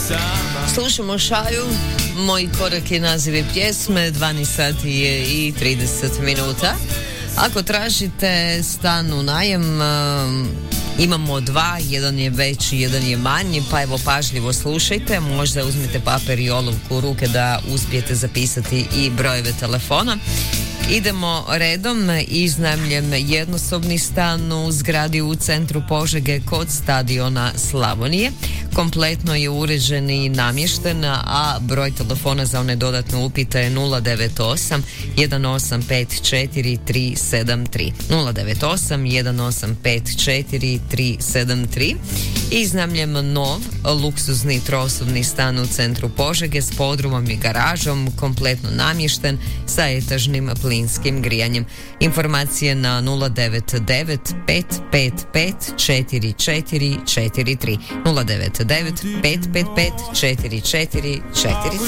Slušamo Šaju, Moji korak je nazive pjesme, 12 sati je i 30 minuta. Ako tražite stan u najem, imamo dva, jedan je veći, jedan je manji, pa evo pažljivo slušajte, možda uzmite papir i olovku u ruke da uspijete zapisati i brojeve telefona. Idemo redom. Iznajmljen jednosobni stan u zgradi u centru Požege kod stadiona Slavonije. Kompletno je uređen i namješten, a broj telefona za one dodatne upite je 098 1854 373. 098 1854 373. Iznajmljen nov luksuzni trosobni stan u centru Požege s podrumom i garažom, kompletno namješten sa etažnim plinskim grijanjem. Informacije na 099 555 4443. 099 555 4443.